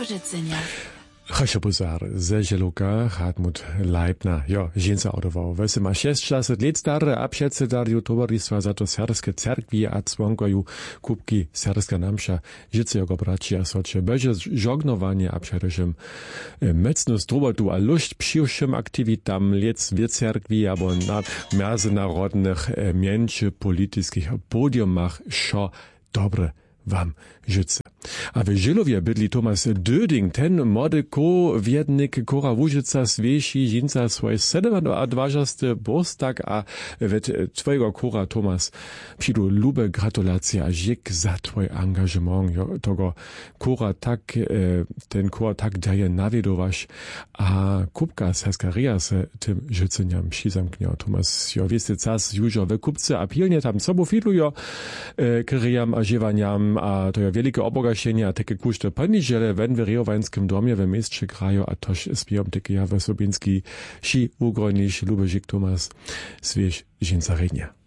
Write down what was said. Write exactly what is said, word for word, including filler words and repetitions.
Łużycynia. Chaszopuzar, ze Żeluka, Hartmut Leibner, jo, żeńca odował. Wesy ma šestdesiat lat stare, a předsedariu towarzystwa za to serbskie cerkwi, a członkoju kubki serbska namsza, życego bracia socie, beže żognowanie, a przedewším mecnost robotu, a lušť přiwším aktivitam lec w cerkwi, abo na międzynarodnych, między politycznych podiumach, szo dobre wam życie. A w Żylowie bydli Thomas Döding, ten młody ko-wiednik Kora Łużyca zwieści żinca swój sedemdwadzieścia borstak, a wet twojego Kora Thomas przydu lube gratulacje, a dzięk za twój angażement. Tego Kora tak, ten Kor tak daje nawiedowasz, a kubka Saskaria se tym życeniam przizamkniał. Thomas, jo, wieste, cas jużo we kubce, a pilnie tam sobo filujo, kryjam a żywaniam, a to je wielkie oboga a takie kuszte paniżele w Enweriowańskim domie w mieście kraju, a toż spiom takie ja w Sobinski, si ugronisz, lubežik Tomas, zwieś żeńca rednia.